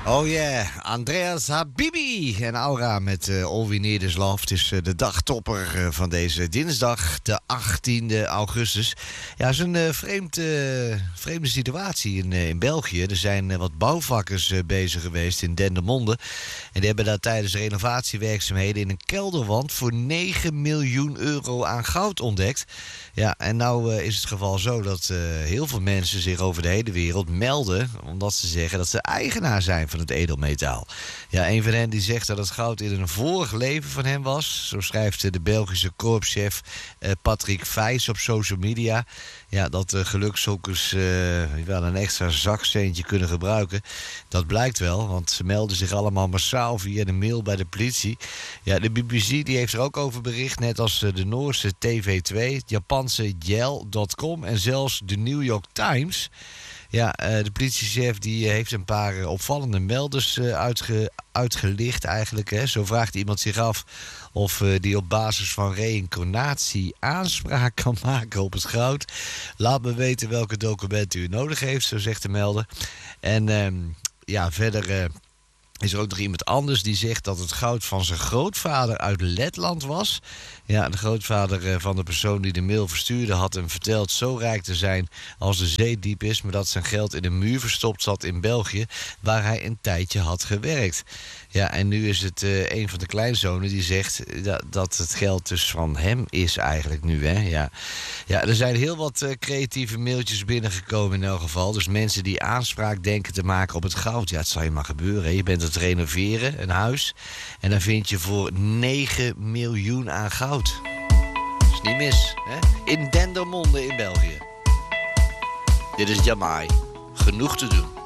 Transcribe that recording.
Oh yeah, Andreas Habibi en Aura met All We Need Is Love. Het is de dagtopper van deze dinsdag, de 18e augustus. Ja, het is een vreemde situatie in België. Er zijn wat bouwvakkers bezig geweest in Dendermonde. En die hebben daar tijdens renovatiewerkzaamheden in een kelderwand voor 9 miljoen euro aan goud ontdekt. Ja, en nou is het geval zo dat heel veel mensen zich over de hele wereld melden, omdat ze zeggen dat ze eigenaar zijn van het edelmetaal. Ja, een van hen die zegt dat het goud in een vorig leven van hem was. Zo schrijft de Belgische korpschef Patrick Vijs op social media. Ja, dat gelukzoekers wel een extra zakcentje kunnen gebruiken. Dat blijkt wel, want ze melden zich allemaal massaal via de mail bij de politie. Ja, de BBC die heeft er ook over bericht, net als de Noorse TV2, het Japanse Yale.com en zelfs de New York Times. Ja, de politiechef die heeft een paar opvallende melders uitgelicht eigenlijk. Hè. Zo vraagt iemand zich af of die op basis van reïncarnatie aanspraak kan maken op het goud. Laat me weten welke documenten u nodig heeft, zo zegt de melder. En verder is er ook nog iemand anders die zegt dat het goud van zijn grootvader uit Letland was. Ja, de grootvader van de persoon die de mail verstuurde had hem verteld zo rijk te zijn als de zee diep is, maar dat zijn geld in een muur verstopt zat in België, waar hij een tijdje had gewerkt. Ja, en nu is het een van de kleinzonen die zegt dat het geld dus van hem is eigenlijk nu, hè. Ja, er zijn heel wat creatieve mailtjes binnengekomen in elk geval. Dus mensen die aanspraak denken te maken op het goud. Ja, het zal je maar gebeuren, hè. Je bent aan het renoveren, een huis, en dan vind je voor 9 miljoen aan goud. Is niet mis, hè? In Dendermonde in België. Dit is Jamai. Genoeg te doen.